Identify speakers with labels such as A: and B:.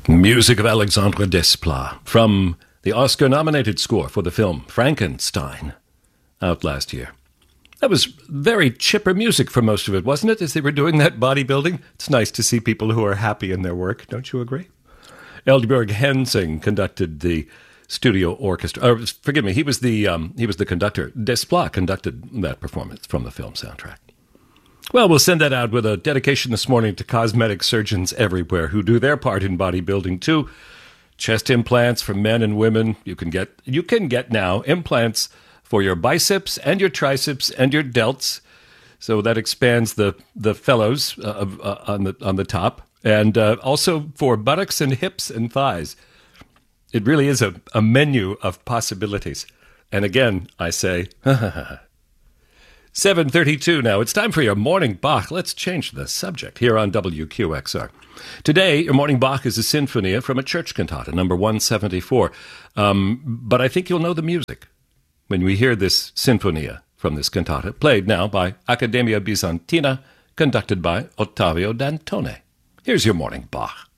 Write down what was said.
A: Music of Alexandre Desplat from the Oscar-nominated score for the film Frankenstein, out last year. That was very chipper music for most of it, wasn't it, as they were doing that bodybuilding? It's nice to see people who are happy in their work, don't you agree? Eldbjørg Hensing conducted the studio orchestra. Forgive me, he was the conductor. Desplat conducted that performance from the film soundtrack. Well, we'll send that out with a dedication this morning to cosmetic surgeons everywhere who do their part in bodybuilding too. Chest implants for men and women. You can get now implants for your biceps and your triceps and your delts. So that expands the fellows on the top, and also for buttocks and hips and thighs. It really is a menu of possibilities. And again, I say, 7:32 now. It's time for your Morning Bach. Let's change the subject here on WQXR. Today, your Morning Bach is a sinfonia from a church cantata, number 174. But I think you'll know the music when we hear this sinfonia from this cantata, played now by Accademia Bizantina, conducted by Ottavio Dantone. Here's your Morning Bach.